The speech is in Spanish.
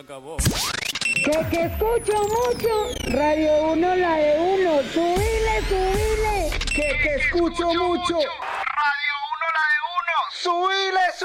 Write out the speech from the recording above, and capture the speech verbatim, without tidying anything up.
acabó. Que, que escucho mucho, Radio Uno, la de uno, subile, subile. Que, que escucho mucho, Radio Uno, la de uno, subile, subile.